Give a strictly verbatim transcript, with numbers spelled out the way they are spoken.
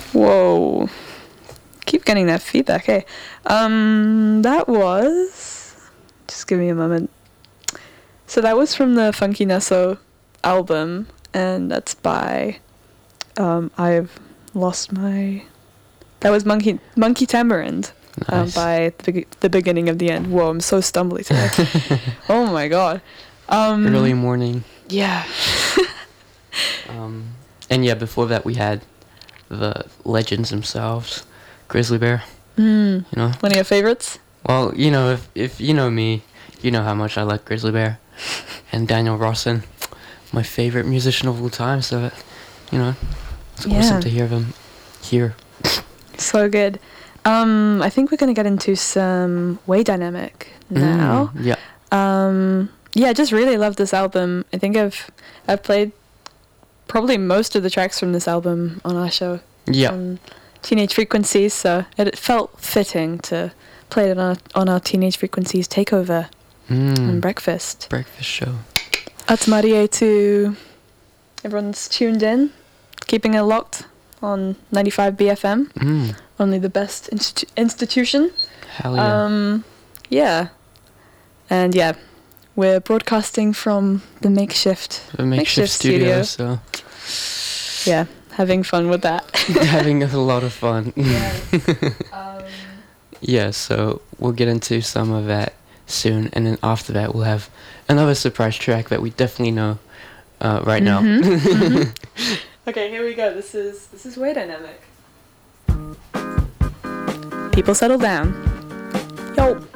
Whoa. Keep getting that feedback, hey. Um, that was... Just give me a moment. So that was from the Funky Nesso album, and that's by... Um, I've lost my... That was Monkey Monkey Tamarind. Nice. Um, by the, be- the beginning of the end. Whoa, I'm so stumbly today. Oh my god. Um, Early morning. Yeah. um, and yeah, before that we had the legends themselves, Grizzly Bear. Mm. You know. One of your favorites? Well, you know, if if you know me, you know how much I like Grizzly Bear, and Daniel Rawson, my favorite musician of all time. So, you know, it's Yeah. awesome to hear them here. So good. Um, I think we're gonna get into some Way Dynamic now. Mm, yeah. Um, yeah, I just really love this album. I think I've I've played probably most of the tracks from this album on our show. Yeah. On Teenage Frequencies, so it felt fitting to play it on our, on our Teenage Frequencies takeover Mm. on Breakfast. Breakfast show. Atmarie to everyone's tuned in, keeping it locked on ninety-five B F M. Mm. Only the best institu- institution. Hell yeah. Um, yeah. And yeah, we're broadcasting from the makeshift, the makeshift, studio, so yeah, having fun with that. having a lot of fun. um, Yeah, so we'll get into some of that soon, and then after that we'll have another surprise track that we definitely know uh, right mhm, now. mhm. Okay, here we go. This is this is Way Dynamic. People settle down. Yo.